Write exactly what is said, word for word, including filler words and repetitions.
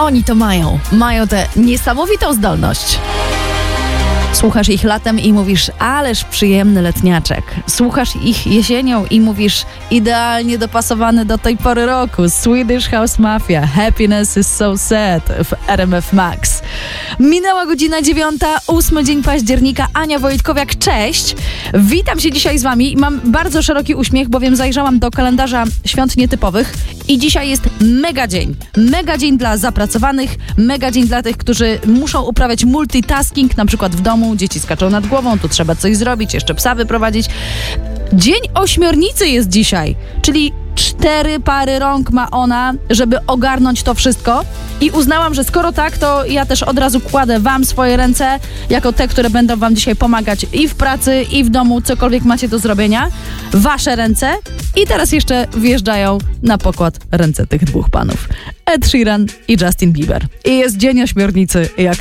Oni to mają. Mają tę niesamowitą zdolność. Słuchasz ich latem i mówisz, ależ przyjemny letniaczek. Słuchasz ich jesienią i mówisz, idealnie dopasowany do tej pory roku. Swedish House Mafia, Happiness is so sad w R M F Max. Minęła godzina dziewiąta, ósmy dzień października. Ania Wojtkowiak, cześć. Witam się dzisiaj z wami. Mam bardzo szeroki uśmiech, bowiem zajrzałam do kalendarza świąt nietypowych i dzisiaj jest mega dzień. Mega dzień dla zapracowanych, mega dzień dla tych, którzy muszą uprawiać multitasking, na przykład w domu. Dzieci skaczą nad głową, tu trzeba coś zrobić, jeszcze psa wyprowadzić. Dzień ośmiornicy jest dzisiaj, czyli cztery pary rąk ma ona, żeby ogarnąć to wszystko. I uznałam, że skoro tak, to ja też od razu kładę wam swoje ręce, jako te, które będą wam dzisiaj pomagać i w pracy, i w domu, cokolwiek macie do zrobienia. Wasze ręce. I teraz jeszcze wjeżdżają na pokład ręce tych dwóch panów. Ed Sheeran i Justin Bieber. I jest dzień ośmiornicy, jak